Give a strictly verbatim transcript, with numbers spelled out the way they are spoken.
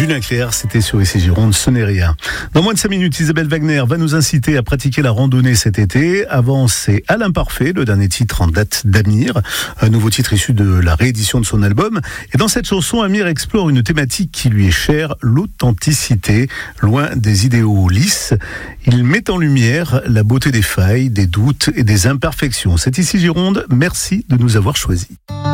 Julien Clerc, c'était sur Ici Gironde, ce n'est rien. Dans moins de cinq minutes, Isabelle Wagner va nous inciter à pratiquer la randonnée cet été. Avant, c'est Alain Parfait, le dernier titre en date d'Amir, un nouveau titre issu de la réédition de son album. Et dans cette chanson, Amir explore une thématique qui lui est chère, l'authenticité, loin des idéaux lisses. Il met en lumière la beauté des failles, des doutes et des imperfections. C'est Ici Gironde, merci de nous avoir choisis.